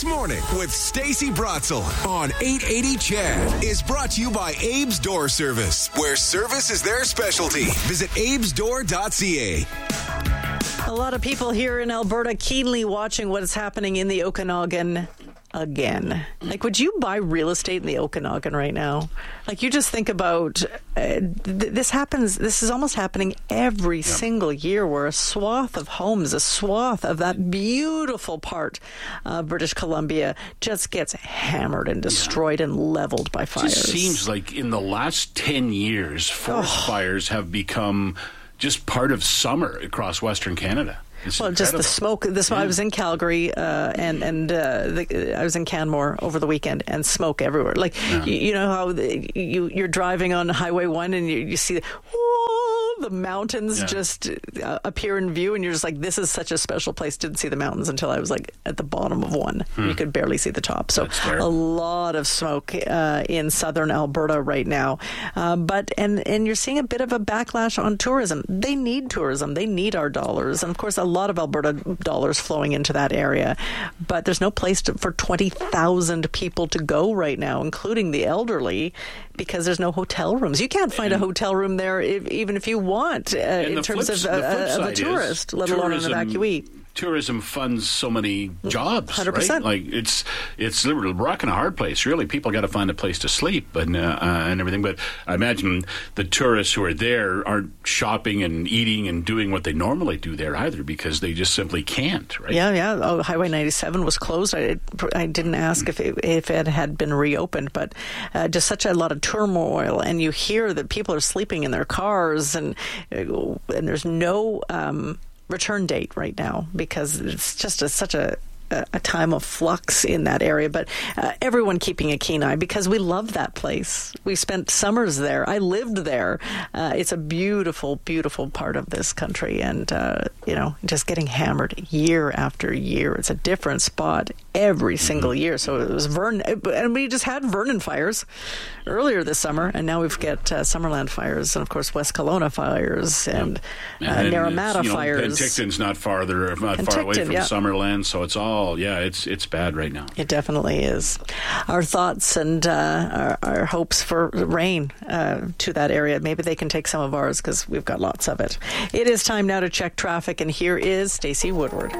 This Morning with Stacey Bratzel on 880 CHED is brought to you by Abe's Door Service, where service is their specialty. Visit abesdoor.ca. A lot of people here in Alberta keenly watching what is happening in the Okanagan again. Like, would you buy real estate in the Okanagan right now? Like, you just think about this is almost happening every single year, where a swath of homes, a swath of that beautiful part of British Columbia just gets hammered and destroyed and leveled by fires. It just seems like in the last 10 years, forest fires have become just part of summer across Western Canada. Well, just the smoke. I was in Calgary and I was in Canmore over the weekend, and smoke everywhere. Like, you know how you're driving on Highway 1 and you see the mountains just appear in view, and you're just like, this is such a special place. Didn't see the mountains until I was like at the bottom of one. You could barely see the top. So a lot of smoke in southern Alberta right now. But you're seeing a bit of a backlash on tourism. They need tourism. They need our dollars. And of course, a lot of Alberta dollars flowing into that area. But there's no place for 20,000 people to go right now, including the elderly, because there's no hotel rooms. You can't find a hotel room there even if you want in terms of a tourist, let alone an evacuee. Tourism funds so many jobs, 100%. Right? Like, it's a rock and a hard place. Really, people got to find a place to sleep and everything. But I imagine the tourists who are there aren't shopping and eating and doing what they normally do there either, because they just simply can't, right? Yeah. Oh, Highway 97 was closed. I didn't ask if it had been reopened, but just such a lot of turmoil. And you hear that people are sleeping in their cars, and there's no return date right now, because it's just such a time of flux in that area. But everyone keeping a keen eye, because we love that place. We spent summers there. I lived there. It's a beautiful, beautiful part of this country, and just getting hammered year after year. It's a different spot every single year. So it was Vernon, and we just had Vernon fires earlier this summer, and now we've got Summerland fires, and of course West Kelowna fires, and Naramata fires. Penticton's not far away from Summerland, so it's all it's bad right now. It definitely is. Our thoughts and our hopes for rain to that area. Maybe they can take some of ours, because we've got lots of it. It is time now to check traffic, and here is Stacey Woodward.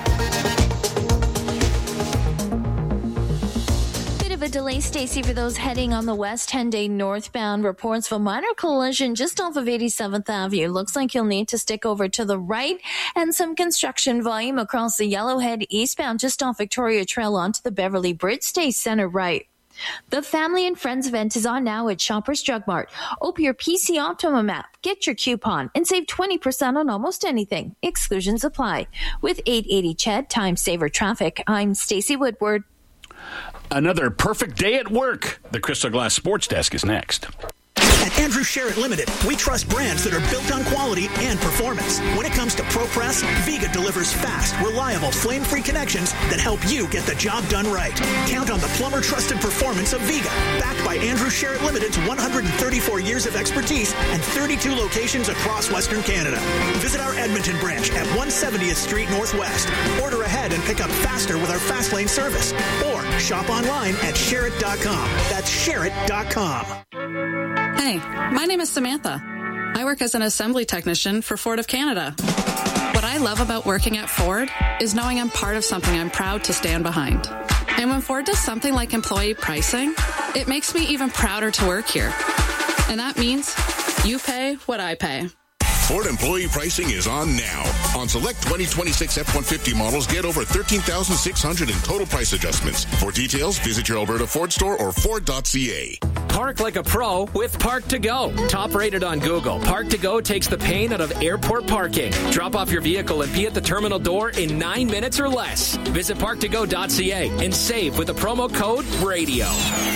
A delay, Stacey, for those heading on the West Henday northbound. Reports of a minor collision just off of 87th Avenue. Looks like you'll need to stick over to the right, and some construction volume across the Yellowhead eastbound just off Victoria Trail onto the Beverly Bridge. Stay center right. The Family and Friends event is on now at Shoppers Drug Mart. Open your PC Optimum app, get your coupon, and save 20% on almost anything. Exclusions apply. With 880 CHED Time Saver Traffic, I'm Stacey Woodward. Another perfect day at work. The Crystal Glass Sports Desk is next. At Andrew Sherritt Limited, we trust brands that are built on quality and performance. When it comes to ProPress, Viga delivers fast, reliable, flame-free connections that help you get the job done right. Count on the plumber-trusted performance of Viga, backed by Andrew Sherritt Limited's 134 years of expertise and 32 locations across Western Canada. Visit our Edmonton branch at 170th Street Northwest. Order ahead and pick up faster with our Fast Lane service. Or shop online at Sherritt.com. That's Sherritt.com. Hey, my name is Samantha. I work as an assembly technician for Ford of Canada. What I love about working at Ford is knowing I'm part of something I'm proud to stand behind. And when Ford does something like employee pricing, it makes me even prouder to work here. And that means you pay what I pay. Ford employee pricing is on now. On select 2026 F-150 models, get over $13,600 in total price adjustments. For details, visit your Alberta Ford store or Ford.ca. Park like a pro with Park to Go. Top rated on Google, Park to Go takes the pain out of airport parking. Drop off your vehicle and be at the terminal door in 9 minutes or less. Visit parktogo.ca and save with the promo code RADIO.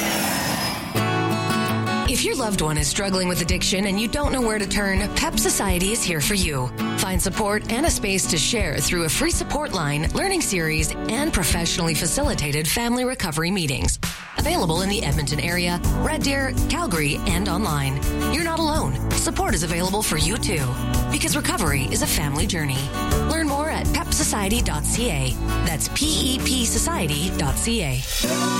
If your loved one is struggling with addiction and you don't know where to turn, PEP Society is here for you. Find support and a space to share through a free support line, learning series, and professionally facilitated family recovery meetings. Available in the Edmonton area, Red Deer, Calgary, and online. You're not alone. Support is available for you too. Because recovery is a family journey. Learn more at PEPSociety.ca. pepsociety.ca. That's PEPsociety.ca.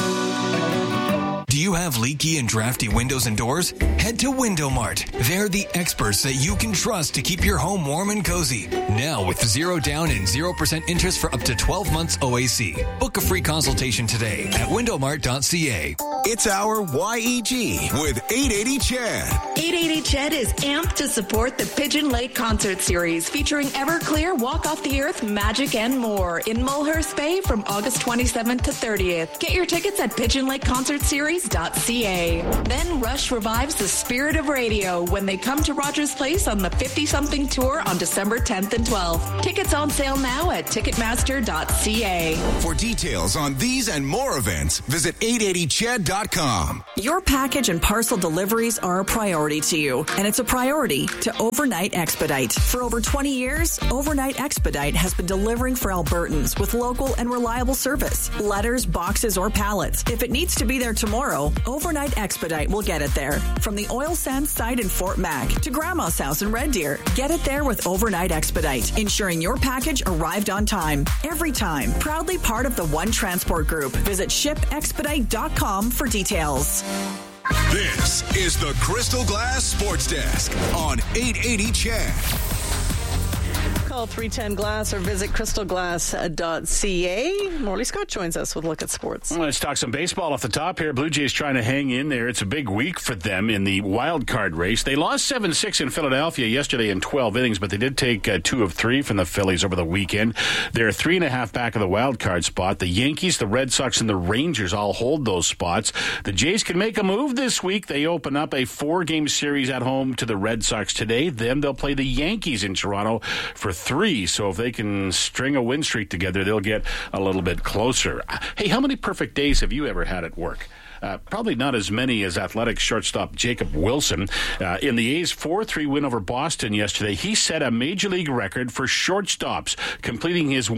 Do you have leaky and drafty windows and doors? Head to Window Mart. They're the experts that you can trust to keep your home warm and cozy. Now with 0 down and 0% interest for up to 12 months OAC. Book a free consultation today at windowmart.ca. It's our YEG with 880 Chad. 880 Chad is amped to support the Pigeon Lake Concert Series featuring Everclear, Walk Off the Earth, Magic, and more in Mulhurst Bay from August 27th to 30th. Get your tickets at pigeonlakeconcertseries.ca. Then Rush revives the spirit of radio when they come to Rogers Place on the 50-something tour on December 10th and 12th. Tickets on sale now at ticketmaster.ca. For details on these and more events, visit 880chad.com. Your package and parcel deliveries are a priority to you, and it's a priority to Overnight Expedite. For over 20 years, Overnight Expedite has been delivering for Albertans with local and reliable service. Letters, boxes, or pallets. If it needs to be there tomorrow, Overnight Expedite will get it there. From the oil sands site in Fort Mac to Grandma's house in Red Deer, get it there with Overnight Expedite, ensuring your package arrived on time. Every time. Proudly part of the One Transport Group. Visit shipexpedite.com for details. This is the Crystal Glass Sports Desk on 880 Chad. Call 310 Glass or visit crystalglass.ca. Morley Scott joins us with a look at sports. Well, let's talk some baseball off the top here. Blue Jays trying to hang in there. It's a big week for them in the wild card race. They lost 7-6 in Philadelphia yesterday in 12 innings, but they did take 2 of 3 from the Phillies over the weekend. They're 3.5 back of the wild card spot. The Yankees, the Red Sox, and the Rangers all hold those spots. The Jays can make a move this week. They open up a 4-game series at home to the Red Sox today. Then they'll play the Yankees in Toronto for 3. So if they can string a win streak together, they'll get a little bit closer. Hey, how many perfect days have you ever had at work? Probably not as many as Athletics shortstop Jacob Wilson. In the A's 4-3 win over Boston yesterday, he set a major league record for shortstops, completing his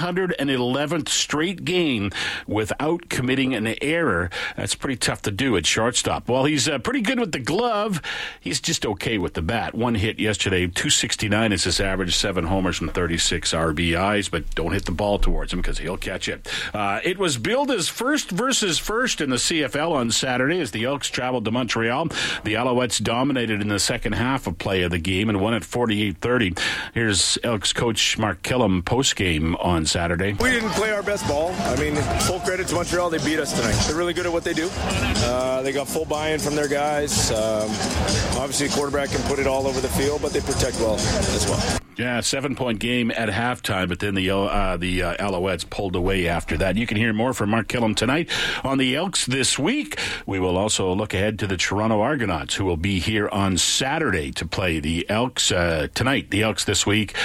111th straight game without committing an error. That's pretty tough to do at shortstop. While he's pretty good with the glove, he's just okay with the bat. 1 hit yesterday, .269 is his average, 7 homers and 36 RBIs, but don't hit the ball towards him because he'll catch it. It was billed as first versus first in the CFL on Saturday as the Elks traveled to Montreal. The Alouettes dominated in the second half of play of the game and won at 48-30. Here's Elks coach Mark Killam post-game on Saturday. We didn't play our best ball. I mean, full credit to Montreal. They beat us tonight. They're really good at what they do. They got full buy-in from their guys. Obviously, the quarterback can put it all over the field, but they protect well as well. Yeah, 7-point game at halftime, but then the Alouettes pulled away after that. You can hear more from Mark Killam tonight on the Elks this week. We will also look ahead to the Toronto Argonauts, who will be here on Saturday to play the Elks tonight. The Elks this week,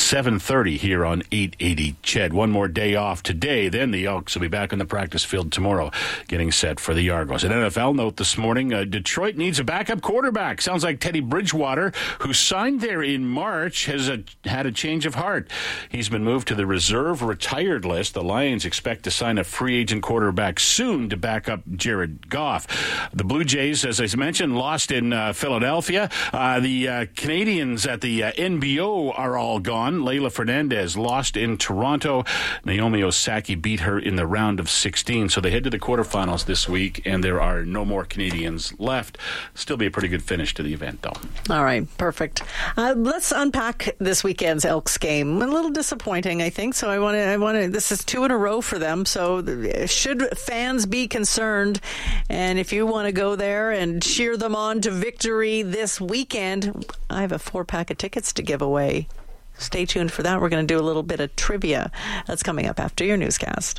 7:30 here on 880 Ched. One more day off today, then the Elks will be back on the practice field tomorrow, getting set for the Argos. An NFL note this morning, Detroit needs a backup quarterback. Sounds like Teddy Bridgewater, who signed there in March, has had a change of heart. He's been moved to the reserve retired list. The Lions expect to sign a free agent quarterback soon to back up Jared Goff. The Blue Jays, as I mentioned, lost in Philadelphia. The Canadians at the NBO are all gone. Leila Fernandez lost in Toronto. Naomi Osaki beat her in the round of 16. So they head to the quarterfinals this week, and there are no more Canadians left. Still be a pretty good finish to the event, though. All right, perfect. Let's unpack this weekend's Elks game. A little disappointing, I think. So I want to. This is 2 in a row for them. So should fans be concerned? And if you want to go there and cheer them on to victory this weekend, I have a 4-pack of tickets to give away. Stay tuned for that. We're going to do a little bit of trivia. That's coming up after your newscast.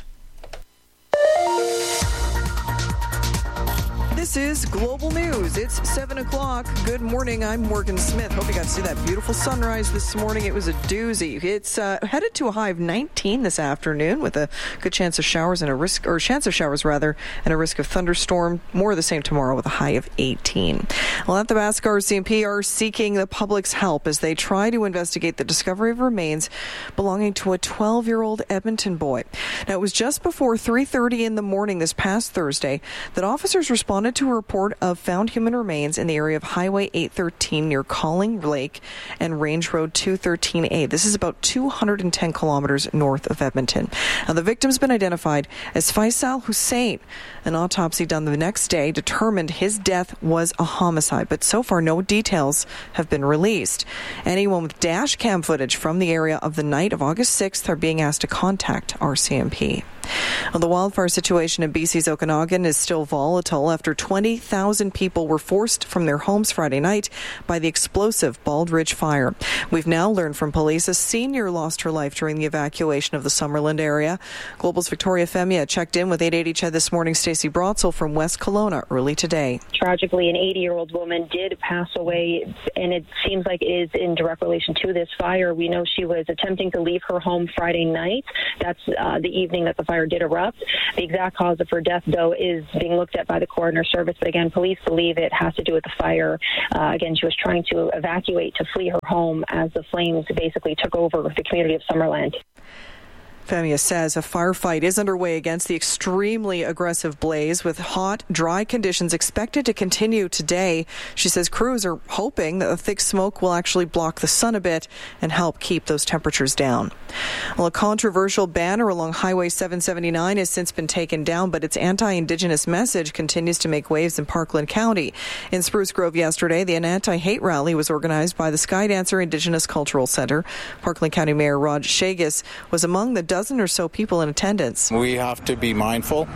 This is Global News. It's 7 o'clock. Good morning. I'm Morgan Smith. Hope you got to see that beautiful sunrise this morning. It was a doozy. It's headed to a high of 19 this afternoon with a good chance of showers and a risk of thunderstorm. More of the same tomorrow with a high of 18. Well, at the Basque RCMP are seeking the public's help as they try to investigate the discovery of remains belonging to a 12-year-old Edmonton boy. Now, it was just before 3:30 in the morning this past Thursday that officers responded to a report of found human remains in the area of Highway 813 near Calling Lake and Range Road 213A. This is about 210 kilometers north of Edmonton. Now, the victim's been identified as Faisal Hussein. An autopsy done the next day determined his death was a homicide, but so far no details have been released. Anyone with dash cam footage from the area of the night of August 6th are being asked to contact RCMP. Well, the wildfire situation in BC's Okanagan is still volatile after 20,000 people were forced from their homes Friday night by the explosive Bald Ridge fire. We've now learned from police a senior lost her life during the evacuation of the Summerland area. Global's Victoria Femia checked in with 880 CHED this morning. Stacey Brotzel from West Kelowna early today. Tragically, an 80-year-old woman did pass away, and it seems like it is in direct relation to this fire. We know she was attempting to leave her home Friday night. That's the evening that the fire did erupt. The exact cause of her death, though, is being looked at by the coroner service. But again, police believe it has to do with the fire. Again, she was trying to evacuate to flee her home as the flames basically took over the community of Summerland. Femia says a firefight is underway against the extremely aggressive blaze with hot, dry conditions expected to continue today. She says crews are hoping that the thick smoke will actually block the sun a bit and help keep those temperatures down. Well, a controversial banner along Highway 779 has since been taken down, but its anti-Indigenous message continues to make waves in Parkland County. In Spruce Grove yesterday, the anti-hate rally was organized by the Skydancer Indigenous Cultural Centre. Parkland County Mayor Rod Shagus was among the dozen or so people in attendance. We have to be mindful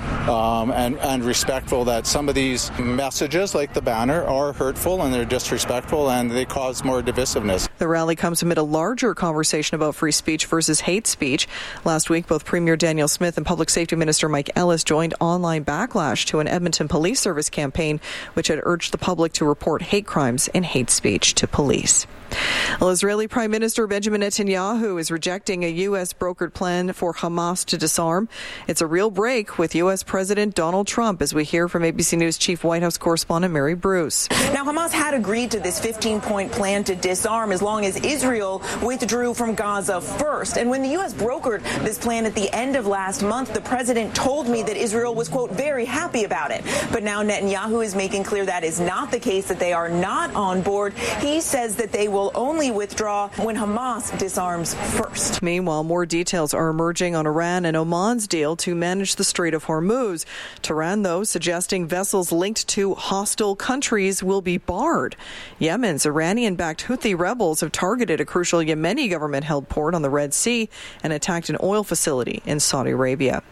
and respectful that some of these messages, like the banner, are hurtful and they're disrespectful and they cause more divisiveness. The rally comes amid a larger conversation about free speech versus hate speech. Last week, both Premier Danielle Smith and Public Safety Minister Mike Ellis joined online backlash to an Edmonton Police Service campaign which had urged the public to report hate crimes and hate speech to police. Well, Israeli Prime Minister Benjamin Netanyahu is rejecting a U.S. brokered plan for Hamas to disarm. It's a real break with U.S. President Donald Trump, as we hear from ABC News Chief White House correspondent Mary Bruce. Now, Hamas had agreed to this 15-point plan to disarm as long as Israel withdrew from Gaza first. And when the U.S. brokered this plan at the end of last month, the president told me that Israel was, quote, very happy about it. But now Netanyahu is making clear that is not the case, that they are not on board. He says that they will only withdraw when Hamas disarms first. Meanwhile, more details are emerging on Iran and Oman's deal to manage the Strait of Hormuz. Tehran, though, suggesting vessels linked to hostile countries will be barred. Yemen's Iranian-backed Houthi rebels have targeted a crucial Yemeni government-held port on the Red Sea and attacked an oil facility in Saudi Arabia.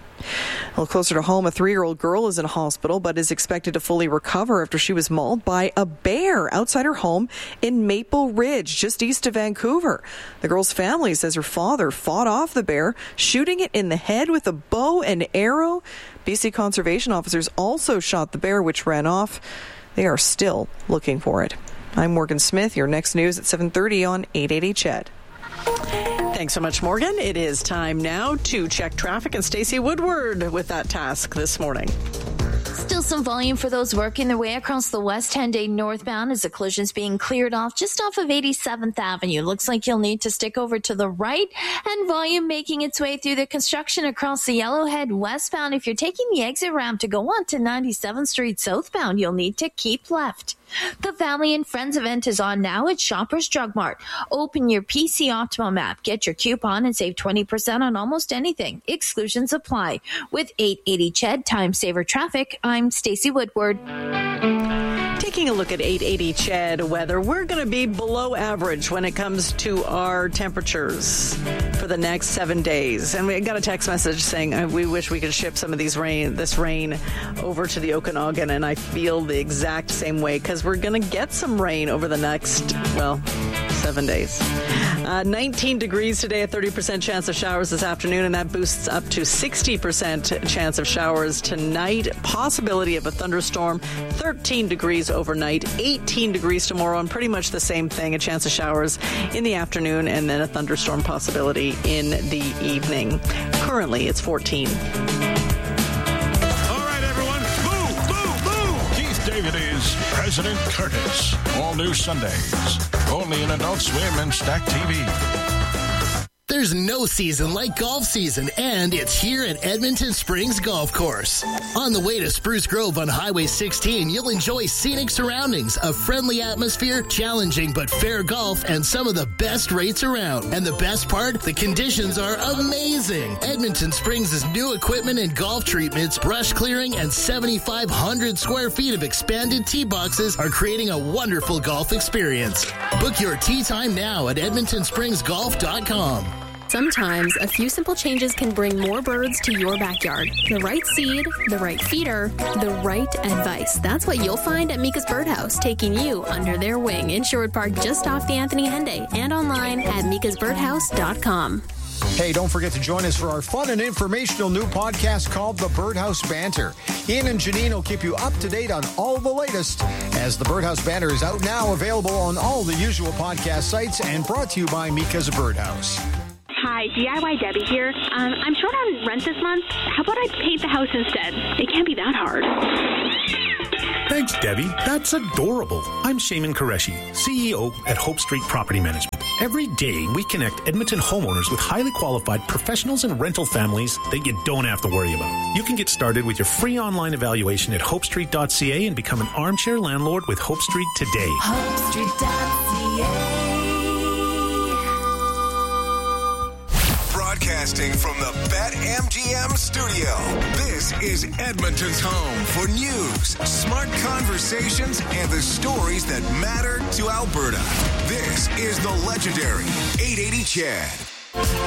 A little closer to home, a 3-year-old girl is in a hospital but is expected to fully recover after she was mauled by a bear outside her home in Maple Ridge, just east of Vancouver. The girl's family says her father fought off the bear, shooting it in the head with a bow and arrow. BC conservation officers also shot the bear, which ran off. They are still looking for it. I'm Morgan Smith. Your next news at 7:30 on 880 CHED. Thanks so much, Morgan. It is time now to check traffic, and Stacey Woodward with that task this morning. Still some volume for those working their way across the West 10-day northbound as the collision's being cleared off just off of 87th Avenue. Looks like you'll need to stick over to the right, and volume making its way through the construction across the Yellowhead westbound. If you're taking the exit ramp to go on to 97th Street southbound, you'll need to keep left. The Family and Friends event is on now at Shoppers Drug Mart. Open your PC Optimum app, get your coupon, and save 20% on almost anything. Exclusions apply. With 880 CHED Time Saver Traffic, I'm Stacey Woodward. Taking a look at 880 CHED weather, we're going to be below average when it comes to our temperatures for the next 7 days. And we got a text message saying we wish we could ship some of this rain over to the Okanagan, and I feel the exact same way because we're going to get some rain over the next, 7 days. 19 degrees today, a 30% chance of showers this afternoon, and that boosts up to 60% chance of showers tonight. Possibility of a thunderstorm, 13 degrees overnight, 18 degrees tomorrow, and pretty much the same thing, a chance of showers in the afternoon, and then a thunderstorm possibility in the evening. Currently, it's 14. All right, everyone, boo! Keith David is President Curtis. All new Sundays, only in Adult Swim and Stack TV. There's no season like golf season, and it's here at Edmonton Springs Golf Course. On the way to Spruce Grove on Highway 16, you'll enjoy scenic surroundings, a friendly atmosphere, challenging but fair golf, and some of the best rates around. And the best part, the conditions are amazing. Edmonton Springs' new equipment and golf treatments, brush clearing, and 7,500 square feet of expanded tee boxes are creating a wonderful golf experience. Book your tee time now at EdmontonSpringsGolf.com. Sometimes a few simple changes can bring more birds to your backyard. The right seed, the right feeder, the right advice. That's what you'll find at Mika's Birdhouse, taking you under their wing in Sherwood Park, just off the Anthony Henday, and online at mikasbirdhouse.com. Hey, don't forget to join us for our fun and informational new podcast called The Birdhouse Banter. Ian and Janine will keep you up to date on all the latest, as The Birdhouse Banter is out now, available on all the usual podcast sites, and brought to you by Mika's Birdhouse. Hi, DIY Debbie here. I'm short on rent this month. How about I paint the house instead? It can't be that hard. Thanks, Debbie. That's adorable. I'm Shaman Qureshi, CEO at Hope Street Property Management. Every day, we connect Edmonton homeowners with highly qualified professionals and rental families that you don't have to worry about. You can get started with your free online evaluation at hopestreet.ca and become an armchair landlord with Hope Street today. HopeStreet.ca. Broadcasting from the BetMGM studio, this is Edmonton's home for news, smart conversations, and the stories that matter to Alberta. This is the legendary 880 CHED.